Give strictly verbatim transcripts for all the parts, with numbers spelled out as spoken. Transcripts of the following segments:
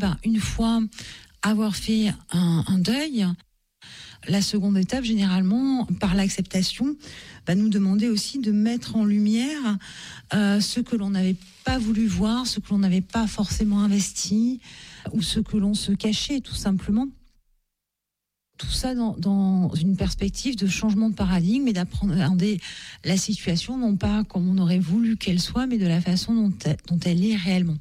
ben, une fois avoir fait un, un deuil, la seconde étape, généralement, par l'acceptation, va nous demander aussi de mettre en lumière euh, ce que l'on n'avait pas voulu voir, ce que l'on n'avait pas forcément investi, ou ce que l'on se cachait, tout simplement. Tout ça dans, dans une perspective de changement de paradigme et d'appréhender la situation, non pas comme on aurait voulu qu'elle soit, mais de la façon dont elle, dont elle est réellement.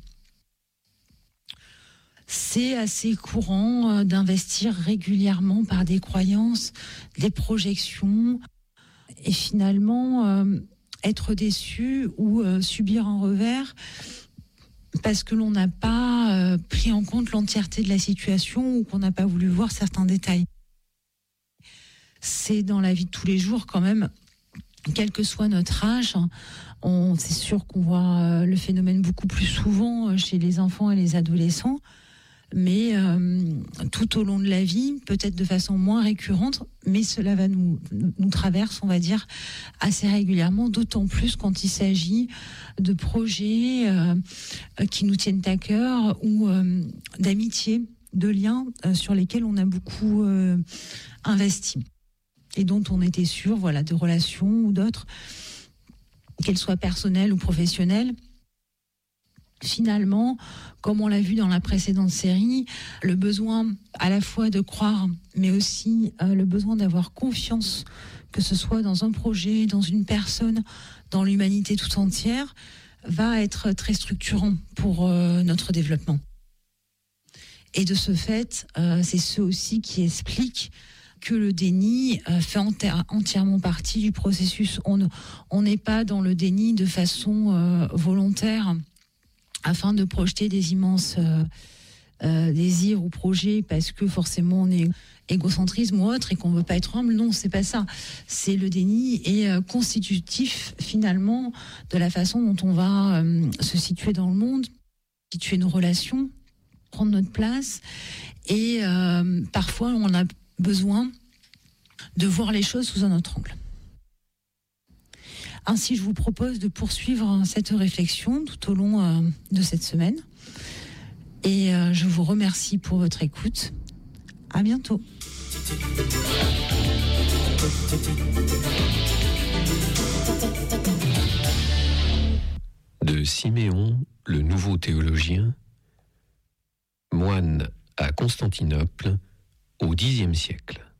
C'est assez courant d'investir régulièrement par des croyances, des projections, et finalement euh, être déçu ou euh, subir un revers parce que l'on n'a pas euh, pris en compte l'entièreté de la situation ou qu'on n'a pas voulu voir certains détails. C'est dans la vie de tous les jours quand même, quel que soit notre âge, on, c'est sûr qu'on voit euh, le phénomène beaucoup plus souvent chez les enfants et les adolescents. Mais euh, tout au long de la vie, peut-être de façon moins récurrente, mais cela va nous, nous traverse, on va dire, assez régulièrement, d'autant plus quand il s'agit de projets euh, qui nous tiennent à cœur ou euh, d'amitié, de liens euh, sur lesquels on a beaucoup euh, investi et dont on était sûr, voilà, de relations ou d'autres, qu'elles soient personnelles ou professionnelles. Finalement, comme on l'a vu dans la précédente série, le besoin à la fois de croire, mais aussi euh, le besoin d'avoir confiance, que ce soit dans un projet, dans une personne, dans l'humanité tout entière, va être très structurant pour euh, notre développement. Et de ce fait, euh, c'est ce aussi qui explique que le déni euh, fait enti- entièrement partie du processus. On on n'est pas dans le déni de façon euh, volontaire, afin de projeter des immenses euh, euh, désirs ou projets parce que forcément on est égocentrisme ou autre et qu'on veut pas être humble. Non, c'est pas ça. C'est le déni est euh, constitutif finalement de la façon dont on va euh, se situer dans le monde, situer nos relations, prendre notre place. Et euh, parfois on a besoin de voir les choses sous un autre angle. Ainsi, je vous propose de poursuivre cette réflexion tout au long euh, de cette semaine. Et euh, je vous remercie pour votre écoute. À bientôt. De Siméon, le nouveau théologien, moine à Constantinople au Xe siècle.